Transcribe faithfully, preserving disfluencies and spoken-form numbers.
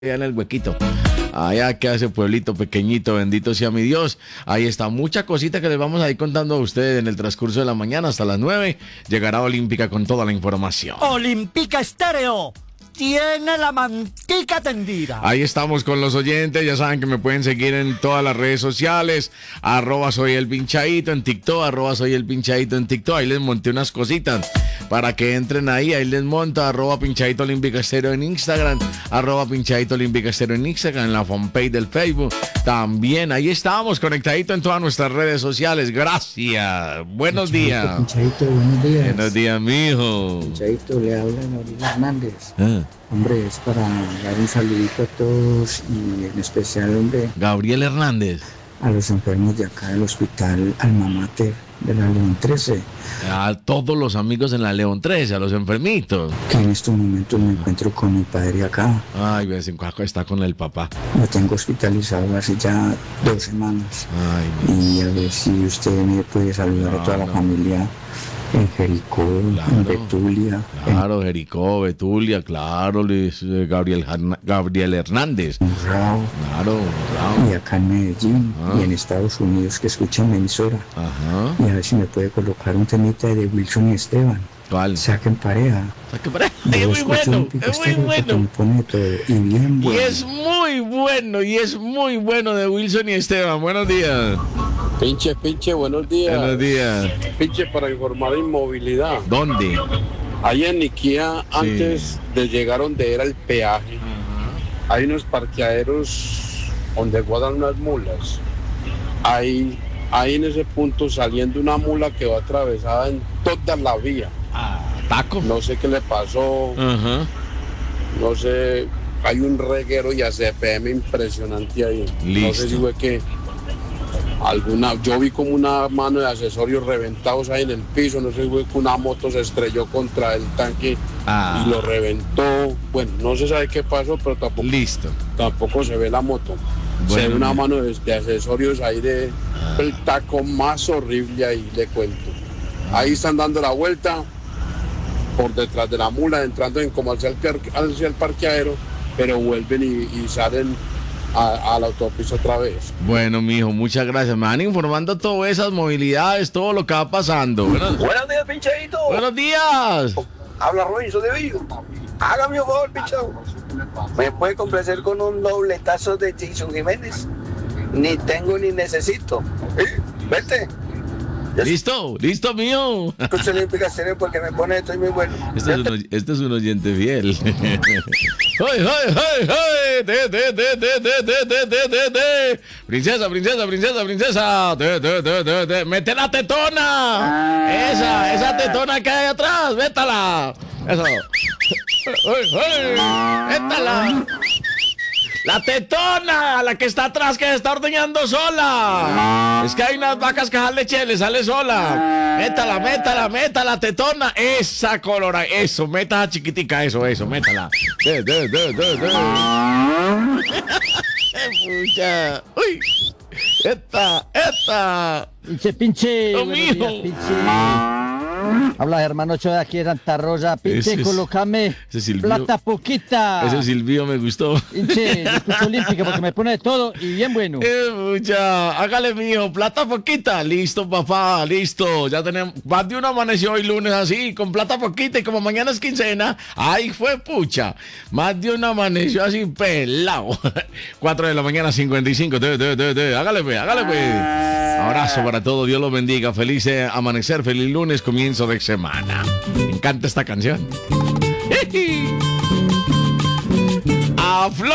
allá en el huequito. Allá queda ese pueblito pequeñito, bendito sea mi Dios. Ahí está, mucha cosita que les vamos a ir contando a ustedes en el transcurso de la mañana. Hasta las nueve llegará Olímpica con toda la información. Olímpica Estéreo tiene la mantica tendida. Ahí estamos con los oyentes, ya saben que me pueden seguir en todas las redes sociales, arroba soy el pinchadito en TikTok, arroba soy el pinchadito en TikTok. Ahí les monté unas cositas para que entren ahí, ahí les monto, arroba pinchadito Olímpica Estéreo en Instagram, arroba pinchadito Olímpica Estéreo en Instagram, en la fanpage del Facebook. También ahí estamos, conectadito en todas nuestras redes sociales. Gracias, buenos Pinchadito, días. Pinchadito, buenos días. Buenos días, mijo. Pinchadito, le habla Gabriel Hernández. Ah. Hombre, es para dar un saludito a todos y en especial, hombre, Gabriel Hernández. a los enfermos de acá del hospital Alma Mater de la León trece, A todos los amigos en la León trece, a los enfermitos. que en estos momentos me encuentro con mi padre acá. Ay, ves, en Cuaco está con el papá. Lo tengo hospitalizado hace ya dos semanas. Ay, Y a ver si usted me puede saludar a toda la Claro. familia en Jericó, Claro. en Betulia, claro, Jericó, Betulia, claro, Luis, eh, Gabriel, Jarna- Gabriel Hernández. en Urrao, Claro, y claro. acá en Medellín Ah. y en Estados Unidos, que escuchan mi emisora. Ajá. Y a ver si me puede colocar un temita de Wilson y Esteban. ¿Cuál? Saquen pareja. ¿Qué parece? Yo Es muy escucho bueno, Olímpica es muy Estéreo porque bueno. me pone todo y bien Y bueno. es muy bueno, y es muy bueno de Wilson y Esteban. Buenos días. Pinche, pinche, buenos días. Buenos días. Pinche, para informar de inmovilidad. ¿Dónde? Ahí en Niquía, antes de llegar donde era el peaje, hay unos parqueaderos donde guardan unas mulas. Ahí, ahí en ese punto saliendo una mula que va atravesada en toda la vía. Ah, taco. No sé qué le pasó, Ajá. no sé, hay un reguero y A C P M impresionante ahí. No Listo. sé si fue que alguna, yo vi como una mano de accesorios reventados ahí en el piso, no sé si fue que una moto se estrelló contra el tanque Ah. y lo reventó. Bueno, no se sabe qué pasó, pero tampoco, Listo. tampoco se ve la moto. se Bueno, ve una mira. mano de, de accesorios ahí de el taco más horrible ahí, le cuento. Ahí están dando la vuelta por detrás de la mula, entrando en como hacia el, par- hacia el parqueadero, pero vuelven y, y salen a, a la autopista otra vez. Bueno, mijo, muchas gracias. Me van informando todas esas movilidades, todo lo que va pasando. Buenos, Buenos días, pinchadito. buenos días. Habla Robinson de Vigo. Hágame un favor, pinchado. ¿Me puede complacer con un dobletazo de Jason Jiménez? Ni tengo ni necesito. ¿Sí? Vete. Ya Listo, listo, mío. escucho Olímpica Estéreo porque me pone esto y muy bueno. Este es un, oy- este es un oyente fiel. ¡Ay, ay, ay, ay! ¡Te, te, te, te, te, te, te, te, te, te! ¡Princesa, princesa, princesa, princesa! ¡Te, te, te, te, te! ¡Mete la tetona! ¡Esa, esa tetona que hay atrás! ¡Métala! ¡Eso! ¡Ay, ay! ¡Métala! ¡La tetona! La que está atrás, que se está ordeñando sola. Es que hay unas vacas que dan leche, le sale sola. Métala, métala, métala, tetona. Esa colora, eso, meta chiquitica, eso, eso, métala. De, de, de, de, de. Pucha. Uy. Esta, esta. Pinche, pinche. Lo buenos mío. días, pinche. Habla hermano Ochoa de aquí de Santa Rosa. Ese Pinche, es- colócame ese Silvio. plata poquita. Ese silbido me gustó. Pinche, yo escucho Olímpica porque me pone de todo y bien bueno. Eh, mucha, hágale mío, plata poquita, listo papá, listo, ya tenemos, más de uno amaneció hoy lunes así, con plata poquita y como mañana es quincena, ay fue pucha, más de uno amaneció así pelado, cuatro de la mañana cincuenta y cinco, te, te, te, te. hágale pues, hágale pues, abrazo para todos, Dios los bendiga, feliz eh, amanecer, feliz lunes, comienzo de semana, me encanta esta canción. A Flor.